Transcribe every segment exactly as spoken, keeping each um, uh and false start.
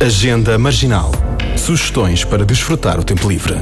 Agenda Marginal. Sugestões para desfrutar o tempo livre.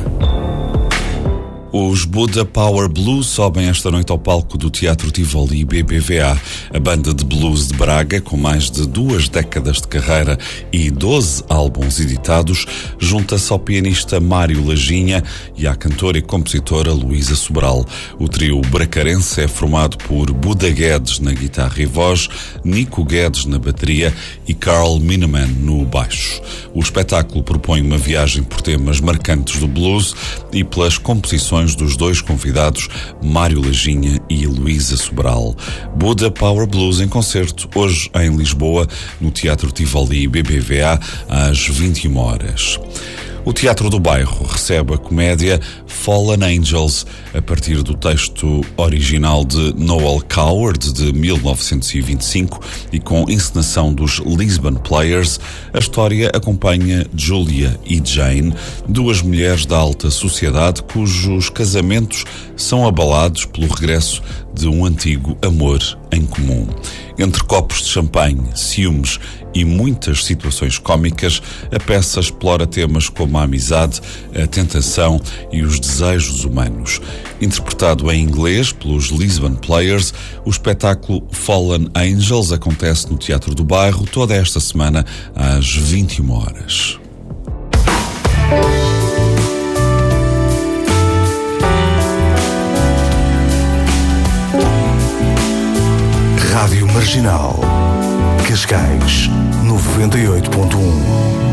Os Buda Power Blues sobem esta noite ao palco do Teatro Tivoli B B V A. A banda de blues de Braga, com mais de duas décadas de carreira e doze álbuns editados, junta-se ao pianista Mário Lajinha e à cantora e compositora Luísa Sobral. O trio bracarense é formado por Buda Guedes na guitarra e voz, Nico Guedes na bateria e Carl Miniman no baixo. O espetáculo propõe uma viagem por temas marcantes do blues e pelas composições dos dois convidados, Mário Lajinha e Luísa Sobral. Buda Power Blues em concerto, hoje em Lisboa, no Teatro Tivoli B B V A, às vinte e uma horas. O Teatro do Bairro recebe a comédia Fallen Angels, a partir do texto original de Noel Coward, de mil novecentos e vinte e cinco, e com encenação dos Lisbon Players. A história acompanha Julia e Jane, duas mulheres da alta sociedade cujos casamentos são abalados pelo regresso de um antigo amor em comum. Entre copos de champanhe, ciúmes e muitas situações cómicas, a peça explora temas como a amizade, a tentação e os desejos humanos. Interpretado em inglês pelos Lisbon Players, o espetáculo Fallen Angels acontece no Teatro do Bairro toda esta semana às vinte e uma horas. Rádio Marginal. Cascais, noventa e oito ponto um.